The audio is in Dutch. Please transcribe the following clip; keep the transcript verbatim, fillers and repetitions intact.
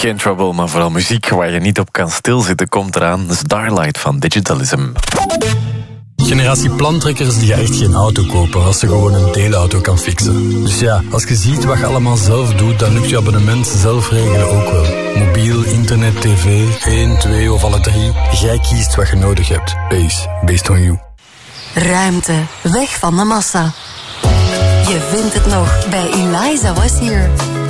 Geen trouble, maar vooral muziek waar je niet op kan stilzitten komt eraan. Starlight van Digitalism. Generatie plantrekkers die echt geen auto kopen als ze gewoon een deelauto kan fixen. Dus ja, als je ziet wat je allemaal zelf doet, dan lukt je abonnement zelf regelen ook wel. Mobiel, internet, tv, één, twee of alle drie. Jij kiest wat je nodig hebt. Base, based on you. Ruimte, weg van de massa. Je vindt het nog bij Eliza Was Here.